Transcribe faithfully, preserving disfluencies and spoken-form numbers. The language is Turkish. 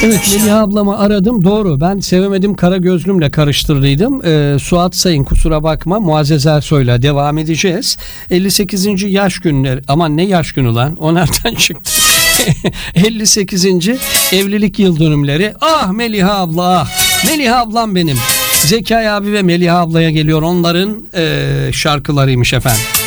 Evet, Melih ablamı aradım, doğru, ben Sevemedim Kara Gözlüm'le karıştırdıydım. ee, Suat Sayın kusura bakma, Muazzez Ersoy'la devam edeceğiz. elli sekizinci yaş günleri, aman ne yaş günü lan, o nereden çıktı? elli sekizinci evlilik yıl dönümleri. Ah Melih abla, ah Melih ablam benim. Zekai abi ve Melih ablaya geliyor, onların ee, şarkılarıymış efendim.